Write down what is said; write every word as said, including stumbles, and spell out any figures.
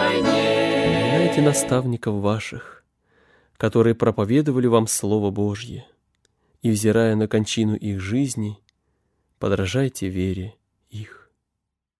Поминайте наставников ваших, которые проповедовали вам Слово Божье, и, взирая на кончину их жизни, подражайте вере их.